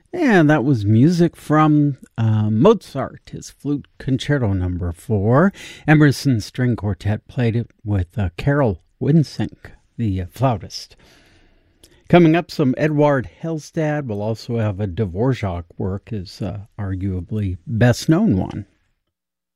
And that was music from Mozart, his Flute Concerto No. 4. Emerson String Quartet played it with Carol Winsink, the flautist. Coming up, some Eduard Hellstad. We'll also have a Dvorak work, his arguably best-known one.